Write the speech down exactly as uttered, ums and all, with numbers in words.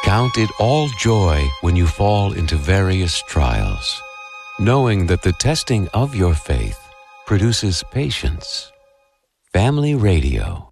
Count it all joy when you fall into various trials, knowing that the testing of your faith produces patience. Family Radio.